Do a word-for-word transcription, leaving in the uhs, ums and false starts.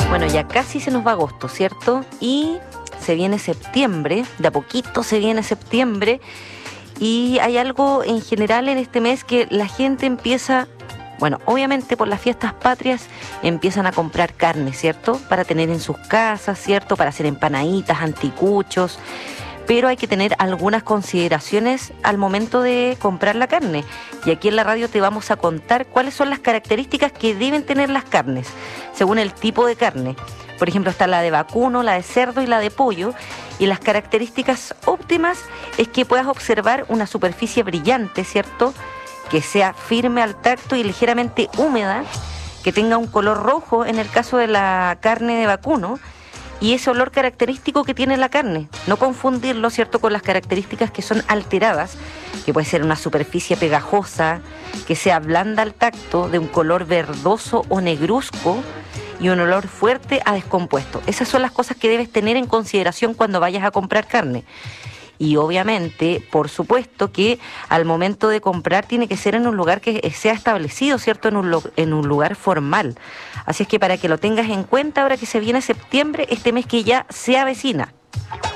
Bueno, ya casi se nos va agosto, ¿cierto? Y se viene septiembre, de a poquito se viene septiembre, y hay algo en general en este mes que la gente empieza, bueno, obviamente por las fiestas patrias empiezan a comprar carne, ¿cierto? Para tener en sus casas, ¿cierto? Para hacer empanaditas, anticuchos, pero hay que tener algunas consideraciones al momento de comprar la carne. Y aquí en la radio te vamos a contar cuáles son las características que deben tener las carnes, según el tipo de carne. Por ejemplo, está la de vacuno, la de cerdo y la de pollo. Y las características óptimas es que puedas observar una superficie brillante, ¿cierto? Que sea firme al tacto y ligeramente húmeda, que tenga un color rojo en el caso de la carne de vacuno, y ese olor característico que tiene la carne. No confundirlo, ¿cierto?, con las características que son alteradas, que puede ser una superficie pegajosa, que sea blanda al tacto, de un color verdoso o negruzco y un olor fuerte a descompuesto. Esas son las cosas que debes tener en consideración cuando vayas a comprar carne. Y obviamente, por supuesto, que al momento de comprar tiene que ser en un lugar que sea establecido, ¿cierto? En un, en un lugar formal. Así es que para que lo tengas en cuenta ahora que se viene septiembre, este mes que ya se avecina.